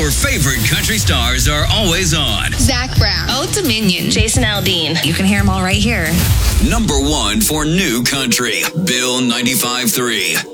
Your favorite country stars are always on. Zach Brown, Old Dominion, Jason Aldean. You can hear them all right here. Number 1 for new country, Bill 95.3.